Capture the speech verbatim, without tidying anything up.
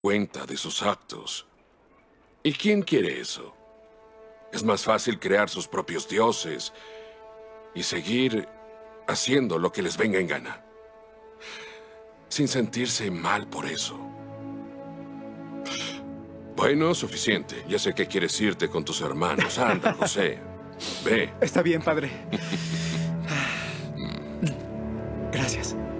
cuenta de sus actos. ¿Y quién quiere eso? Es más fácil crear sus propios dioses y seguir haciendo lo que les venga en gana, sin sentirse mal por eso. Bueno, suficiente. Ya sé que quieres irte con tus hermanos. Anda, José. Ve. Está bien, padre. Gracias.